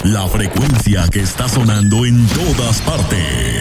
La frecuencia que está sonando en todas partes.